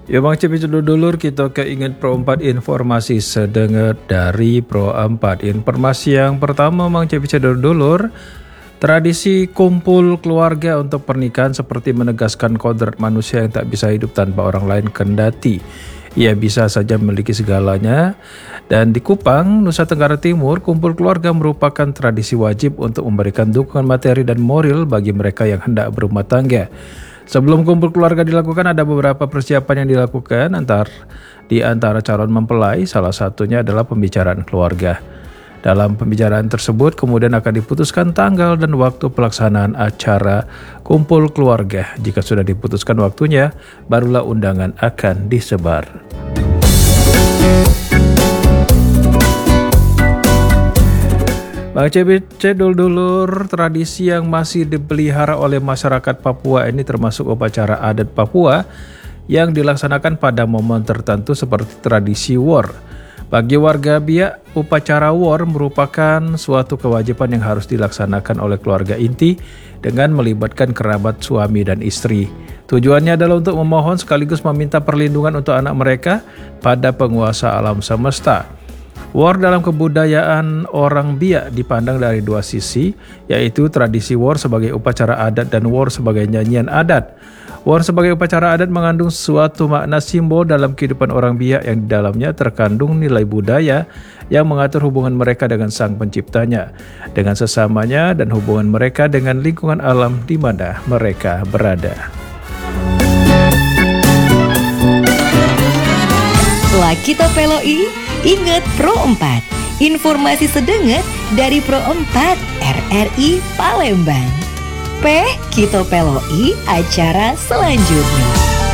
Ya Bang Cepi dulur kita keinget Pro 4 informasi sedengar dari Pro 4. Informasi yang pertama Bang Cepi dulur, tradisi kumpul keluarga untuk pernikahan seperti menegaskan kodrat manusia yang tak bisa hidup tanpa orang lain kendati ia bisa saja memiliki segalanya. Dan di Kupang, Nusa Tenggara Timur, kumpul keluarga merupakan tradisi wajib untuk memberikan dukungan materi dan moral bagi mereka yang hendak berumah tangga. Sebelum kumpul keluarga dilakukan, ada beberapa persiapan yang dilakukan di antara calon mempelai, salah satunya adalah pembicaraan keluarga. Dalam pembicaraan tersebut kemudian akan diputuskan tanggal dan waktu pelaksanaan acara kumpul keluarga. Jika sudah diputuskan waktunya, barulah undangan akan disebar. Bang CBC dulur, tradisi yang masih dipelihara oleh masyarakat Papua ini termasuk upacara adat Papua yang dilaksanakan pada momen tertentu seperti tradisi war. Bagi warga Biak, upacara war merupakan suatu kewajiban yang harus dilaksanakan oleh keluarga inti dengan melibatkan kerabat suami dan istri. Tujuannya adalah untuk memohon sekaligus meminta perlindungan untuk anak mereka pada penguasa alam semesta. War dalam kebudayaan orang Biak dipandang dari dua sisi, yaitu tradisi war sebagai upacara adat dan war sebagai nyanyian adat. War sebagai upacara adat mengandung suatu makna simbol dalam kehidupan orang Biak yang di dalamnya terkandung nilai budaya yang mengatur hubungan mereka dengan sang penciptanya, dengan sesamanya dan hubungan mereka dengan lingkungan alam di mana mereka berada. Setelah kita peloi, ingat Pro 4. Informasi sedengat dari Pro 4 RRI Palembang. Kita peloi acara selanjutnya.